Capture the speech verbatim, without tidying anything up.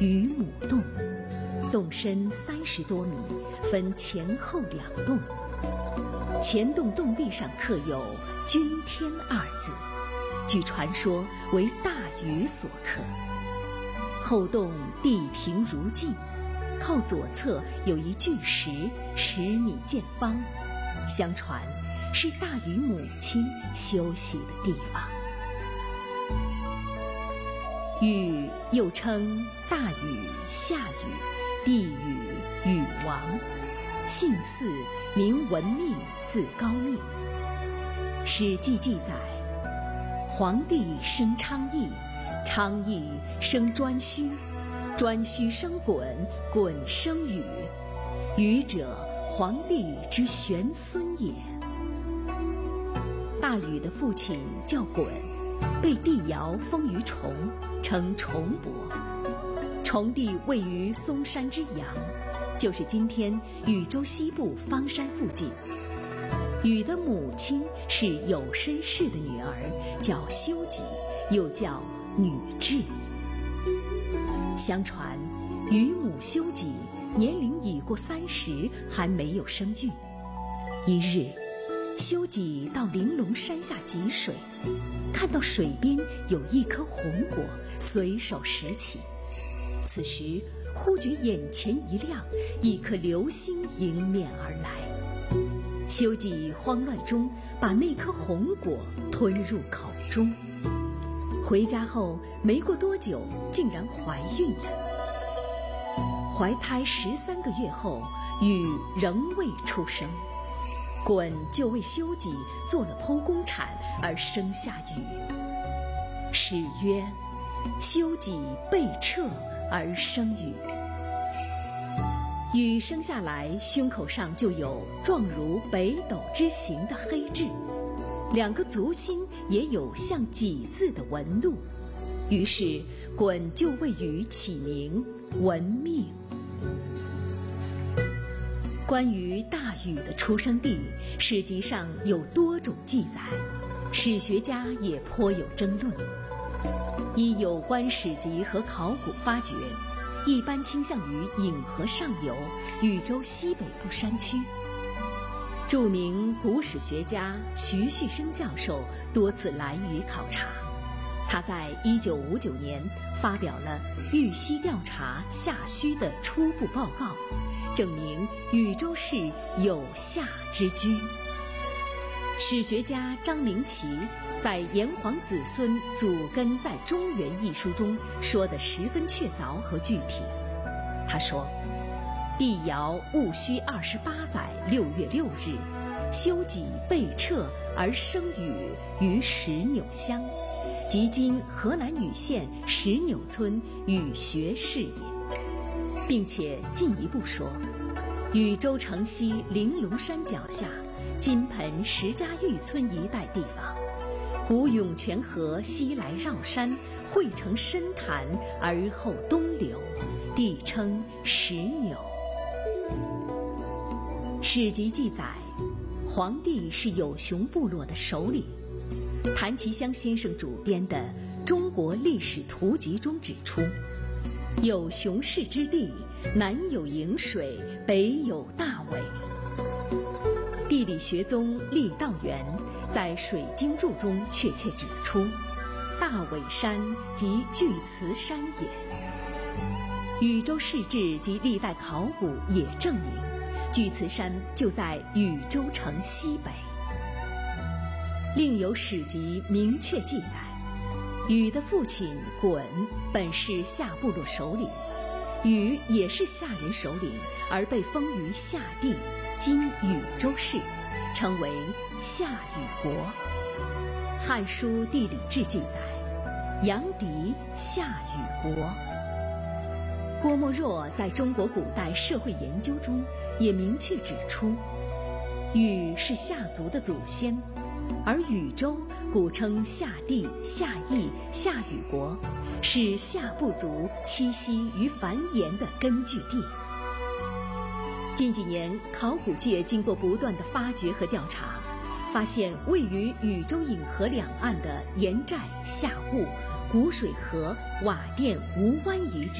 禹母洞，洞深三十多米，分前后两洞。前洞洞壁上刻有“君天”二字，据传说为大禹所刻。后洞地平如镜，靠左侧有一巨石，十米见方，相传是大禹母亲休息的地方。禹又称大禹、夏禹、地禹、禹王，姓祀，名文命，字高密。《史记》记载，黄帝生昌邑，昌邑生颛顼，颛顼生鲧，鲧生禹，禹者，黄帝之玄孙也。大禹的父亲叫鲧，被帝尧封于崇，称崇伯。崇地位于嵩山之阳，就是今天禹州西部方山附近。禹的母亲是有身氏的女儿，叫修己，又叫女雉。相传禹母修己年龄已过三十，还没有生育。一日，修己到玲珑山下汲水，看到水边有一颗红果，随手拾起。此时忽觉眼前一亮，一颗流星迎面而来。修己慌乱中把那颗红果吞入口中。回家后没过多久，竟然怀孕了。怀胎十三个月后，禹仍未出生。鲧就为修己做了剖宫产，而生下禹。史曰：修己被彻而生禹。禹生下来，胸口上就有状如北斗之形的黑痣，两个足心也有像己字的纹路。于是鲧就为禹起名文命。关于大禹的出生地，史籍上有多种记载，史学家也颇有争论。依有关史籍和考古发掘，一般倾向于颍河上游、禹州西北部山区。著名古史学家徐旭升教授多次来禹考察，他在一九五九年发表了《豫西调查夏戌》的初步报告，证明禹州市有夏之居。史学家张明奇在《炎黄子孙祖根在中原》一书中说得十分确凿和具体。他说，帝尧戊戌二十八载六月六日，修己被彻而生禹于石纽乡，即今河南禹县石纽村禹穴市也。并且进一步说，禹州城西玲珑山脚下金盆石家峪村一带地方，古涌泉河西来绕山，汇成深潭而后东流，地称石纽。史籍记载，黄帝是有熊部落的首领。谭其骧先生主编的《中国历史图集》中指出，有熊氏之地，南有颍水，北有大纬。地理学宗郦道元在《水经注》中确切指出，大纬山即巨慈山也。禹州市志及历代考古也证明，巨慈山就在禹州城西北。另有史籍明确记载，禹的父亲鲧本是夏部落首领，禹也是夏人首领，而被封于夏地，今禹州市，称为夏禹国。《汉书地理志》记载，阳翟夏禹国。郭沫若在中国古代社会研究中也明确指出，禹是夏族的祖先，而禹州古称夏地、夏邑、夏禹国，是夏部族栖息与繁衍的根据地。近几年，考古界经过不断的发掘和调查，发现位于禹州颍河两岸的盐寨、夏坞、古水河、瓦店、吴湾遗址